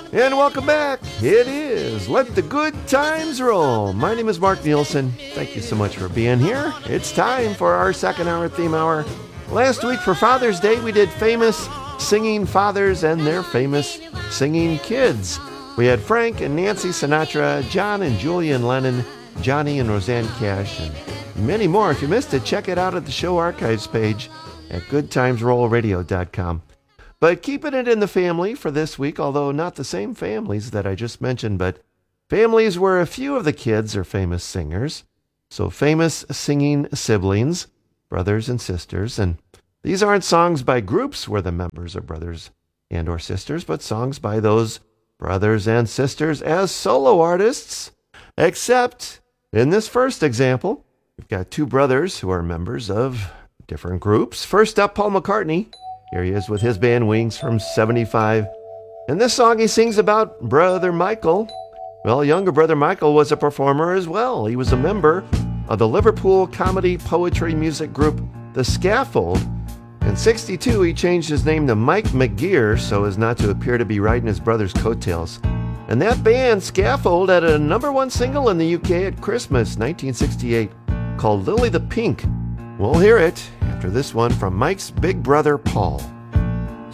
And welcome back. It is Let the Good Times Roll. My name is Mark Nielsen. Thank you so much for being here. It's time for our second hour theme hour. Last week for Father's Day, we did famous singing fathers and their famous singing kids. We had Frank and Nancy Sinatra, John and Julian Lennon, Johnny and Roseanne Cash, and many more. If you missed it, check it out at the show archives page at goodtimesrollradio.com. But keeping it in the family for this week, although not the same families that I just mentioned, but families where a few of the kids are famous singers. So famous singing siblings, brothers and sisters. And these aren't songs by groups where the members are brothers and or sisters, but songs by those brothers and sisters as solo artists. Except in this first example, we've got two brothers who are members of different groups. First up, Paul McCartney. Here he is with his band Wings from 75. In this song, he sings about Brother Michael. Well, younger brother Michael was a performer as well. He was a member of the Liverpool comedy poetry music group The Scaffold. In 62, he changed his name to Mike McGear so as not to appear to be riding his brother's coattails. And that band, Scaffold, had a number one single in the UK at Christmas 1968 called Lily the Pink. We'll hear it after this one from Mike's big brother, Paul.